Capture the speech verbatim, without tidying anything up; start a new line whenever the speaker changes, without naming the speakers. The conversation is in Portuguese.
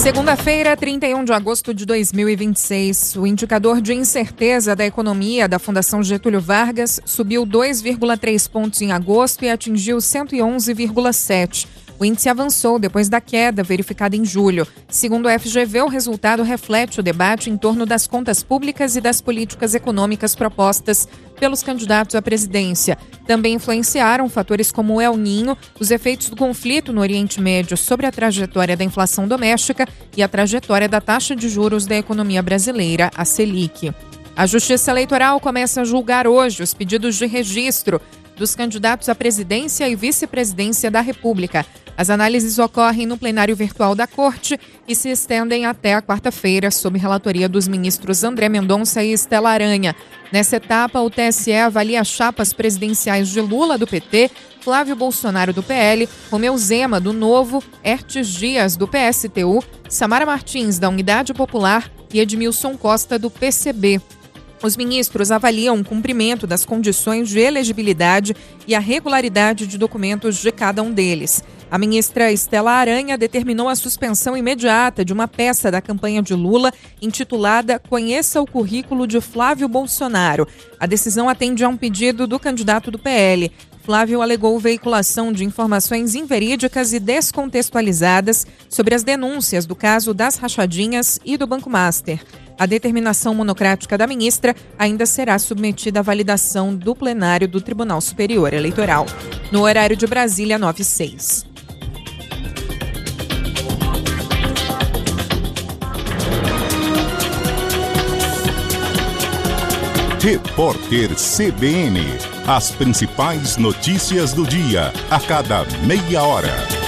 Segunda-feira, trinta e um de agosto de dois mil e vinte e seis, o indicador de incerteza da economia da Fundação Getúlio Vargas subiu dois vírgula três pontos em agosto e atingiu cento e onze vírgula sete. O índice avançou depois da queda verificada em julho. Segundo o F G V, o resultado reflete o debate em torno das contas públicas e das políticas econômicas propostas pelos candidatos à presidência. Também influenciaram fatores como o El Niño, os efeitos do conflito no Oriente Médio sobre a trajetória da inflação doméstica e a trajetória da taxa de juros da economia brasileira, a Selic. A Justiça Eleitoral começa a julgar hoje os pedidos de registro dos candidatos à presidência e vice-presidência da República. As análises ocorrem no plenário virtual da Corte e se estendem até a quarta-feira, sob relatoria dos ministros André Mendonça e Estela Aranha. Nessa etapa, o T S E avalia as chapas presidenciais de Lula, do P T, Flávio Bolsonaro, do P L, Romeu Zema, do Novo, Hertes Dias, do P S T U, Samara Martins, da Unidade Popular e Edmilson Costa, do P C B. Os ministros avaliam o cumprimento das condições de elegibilidade e a regularidade de documentos de cada um deles. A ministra Estela Aranha determinou a suspensão imediata de uma peça da campanha de Lula intitulada Conheça o Currículo de Flávio Bolsonaro. A decisão atende a um pedido do candidato do P L. Flávio alegou veiculação de informações inverídicas e descontextualizadas sobre as denúncias do caso das rachadinhas e do Banco Master. A determinação monocrática da ministra ainda será submetida à validação do plenário do Tribunal Superior Eleitoral. No horário de Brasília, nove e seis.
Repórter C B N. As principais notícias do dia, a cada meia hora.